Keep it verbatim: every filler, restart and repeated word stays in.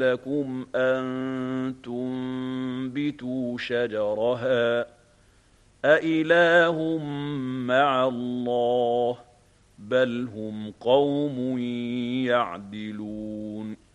لكم أن تنبتوا شجرها أإله مع الله بل هم قوم يعدلون